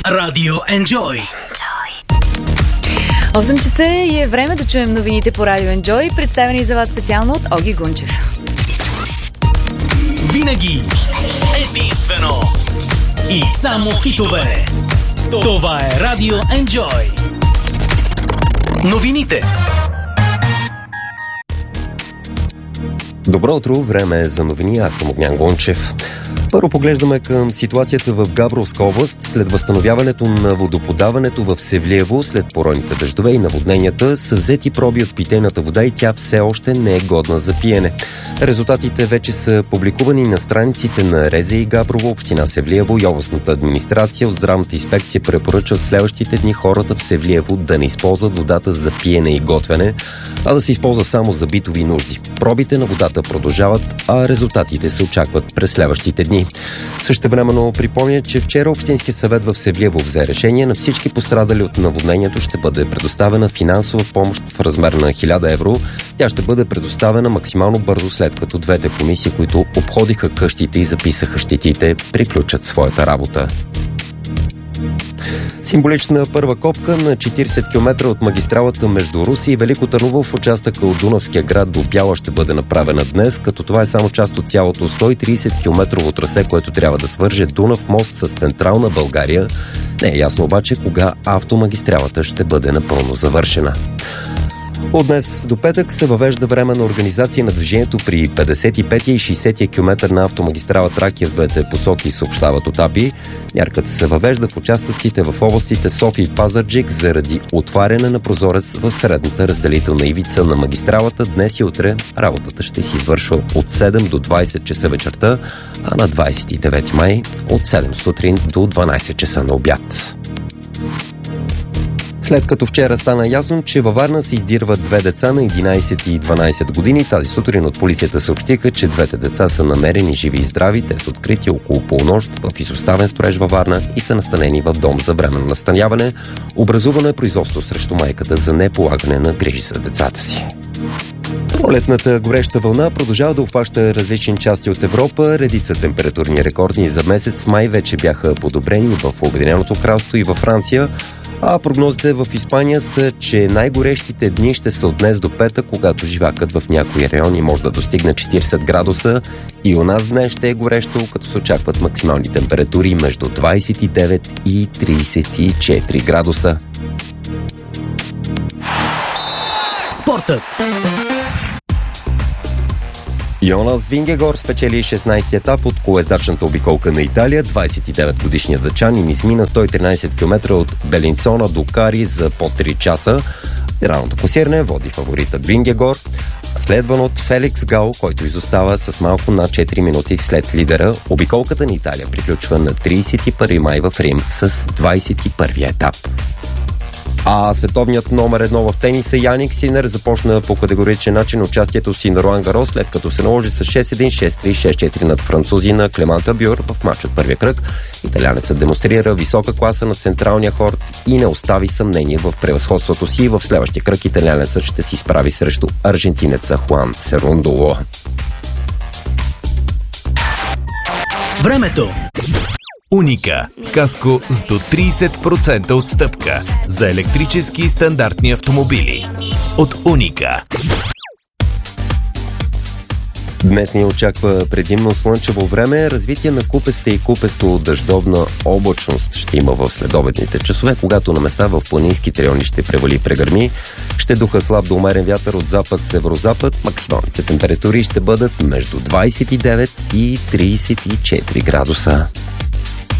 Радио Enjoy. 8 часа и е време да чуем новините по Радио Enjoy, представени за вас специално от Оги Гунчев. Винаги, единствено и само хитове. Това е Радио Enjoy. Новините. Добро утро, време е за новини, аз съм Огнян Гунчев. Първо поглеждаме към ситуацията в Габровска област. След възстановяването на водоподаването в Севлиево, след поройните дъждове и наводненията, са взети проби от питейната вода и тя все още не е годна за пиене. Резултатите вече са публикувани на страниците на РЗИ Габрово, община Севлиево и областната администрация. От здравната инспекция препоръчва следващите дни хората в Севлиево да не използват водата за пиене и готвене, а да се използва само за битови нужди. Пробите на водата продължават, а резултатите се очакват през следващите дни. Същевременно припомня, че вчера Общинския съвет в Севлиево взе решение на всички пострадали от наводнението ще бъде предоставена финансова помощ в размер на 1000 евро. Тя ще бъде предоставена максимално бързо, след като двете комисии, които обходиха къщите и записаха щетите, приключат своята работа. Символична първа копка на 40 км от магистралата между Руси и Велико Търново в участъка от Дунавския град до Бяла ще бъде направена днес, като това е само част от цялото 130 км трасе, което трябва да свърже Дунав мост с централна България. Не е ясно обаче кога автомагистралата ще бъде напълно завършена. От днес до петък се въвежда временна организация на движението при 55 и 60 км на автомагистрала Тракия в двете посоки, съобщават от АПИ. Мярката се въвежда в участъците в областите София и Пазарджик заради отваряне на прозорец в средната разделителна ивица на магистралата. Днес и утре работата ще се извършва от 7 до 20 часа вечерта, а на 29 май от 7 сутрин до 12 часа на обяд. След като вчера стана ясно, че във Варна се издирват две деца на 11 и 12 години, тази сутрин от полицията съобщиха, че двете деца са намерени живи и здрави. Те са открити около полунощ в изоставен строеж във Варна и са настанени в дом за временно настаняване. Образувано е производство срещу майката за неполагане на грижи за децата си. Пролетната гореща вълна продължава да обхваща различни части от Европа. Редица температурни рекорди за месец май вече бяха подобрени в Обединеното кралство и във Франция. А прогнозите в Испания са, че най-горещите дни ще са от днес до петък, когато живакът в някои райони може да достигне 40 градуса. И у нас днес ще е горещо, като се очакват максимални температури между 29 и 34 градуса. Спортът. Йонас Вингегор спечели 16-ти етап от колездачната обиколка на Италия. 29-годишният датчанин измина 113 км от Белинцона до Кари за по 3 часа. Генералното класиране води фаворитът Вингегор, следван от Феликс Гал, който изостава с малко над 4 минути след лидера. Обиколката на Италия приключва на 31 май в Рим с 21-я етап. А световният номер 1 в тениса Яник Синер започна по категоричен начин участието си на Роан Гарос, след като се наложи с 6-1, 6-3, 6-4 над французина Клеманта Бюр в матч от първия кръг. Италянецът демонстрира висока класа на централния корт и не остави съмнение в превъзходството си. В следващия кръг италянецът ще се изправи срещу аржентинеца Хуан Серундоло. Времето. Уника. Каско с до 30% отстъпка за електрически и стандартни автомобили. От Уника. Днес ни очаква предимно слънчево време. Развитие на купеста и купесто-дъждовна облачност ще има в следобедните часове, когато на места в планинските райони ще превали прегърми. Ще духа слаб до умерен вятър от запад-северозапад. Максималните температури ще бъдат между 29 и 34 градуса.